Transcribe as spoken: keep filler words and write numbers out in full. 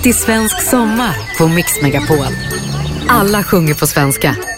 riktig svensk sommar på Mix Megapol. Alla sjunger på svenska.